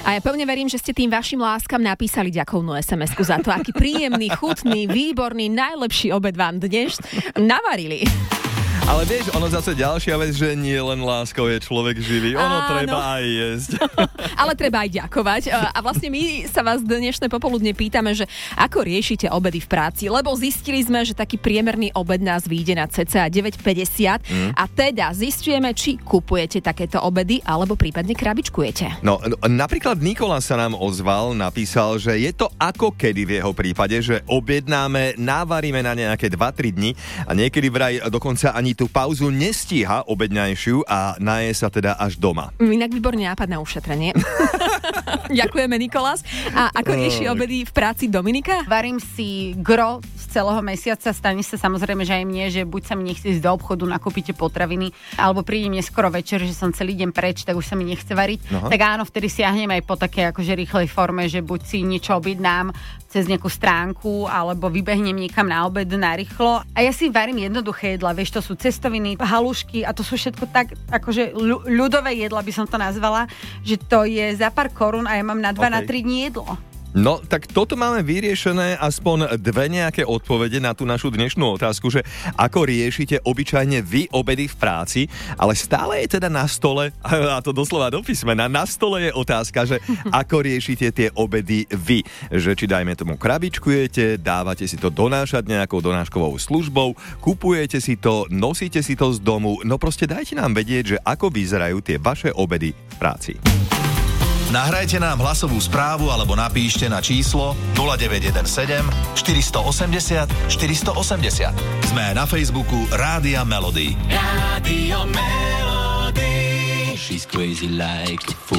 A ja pevne verím, že ste tým vašim láskam napísali ďakovnú SMS-ku za to, aký príjemný, chutný, výborný, najlepší obed vám dnes navarili. Ale vieš, ono zase ďalšia vec, že nie len láskou je človek živý, ono treba aj jesť. Ale treba aj ďakovať. A vlastne my sa vás dnešné popoludne pýtame, že ako riešite obedy v práci, lebo zistili sme, že taký priemerný obed nás vyjde na cca 9,50 a teda zistujeme, či kupujete takéto obedy, alebo prípadne krabičkujete. No, napríklad Nikola sa nám ozval, napísal, že je to ako kedy v jeho prípade, že objednáme, navaríme na nejaké 2-3 dni a niekedy vraj dokonca ani tú pauzu nestíha obedňajšiu a naje sa teda až doma. Inak výborný nápad na ušetrenie. Ďakujeme, Nikolás. A ako rieši obedy v práci Dominika? Varím si gro z celého mesiaca, stane sa samozrejme, že aj mne, že buď sa mi nechce ísť do obchodu, nakúpite potraviny, alebo prídem neskoro večer, že som celý deň preč, tak už sa mi nechce variť. Tak áno, vtedy siahnem aj po také akože rýchlej forme, že buď si niečo objednám cez nejakú stránku, alebo vybehnem niekam na obed narýchlo. A ja si varím jednoduché jedla, vieš, to sú cestoviny, halušky a to sú všetko tak, akože ľudové jedla by som to nazvala, že to je za pár korún a ja mám na 2 na 3 dní jedlo. No, tak toto máme vyriešené, aspoň 2 nejaké odpovede na tú našu dnešnú otázku, že ako riešite obyčajne vy obedy v práci, ale stále je teda na stole, a to doslova do písmena, na stole je otázka, že ako riešite tie obedy vy. Že či dajme tomu krabičkujete, dávate si to donášať nejakou donáškovou službou, kupujete si to, nosíte si to z domu, no proste dajte nám vedieť, že ako vyzerajú tie vaše obedy v práci. Nahrajte nám hlasovú správu alebo napíšte na číslo 0917 480 480. Sme aj na Facebooku Rádia Melody. Rádio Melody. She's crazy like a fool.